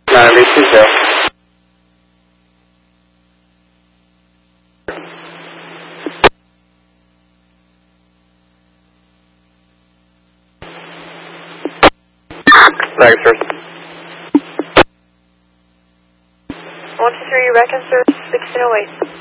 9020. Thanks, sir. 123, you reckon, sir? 1608.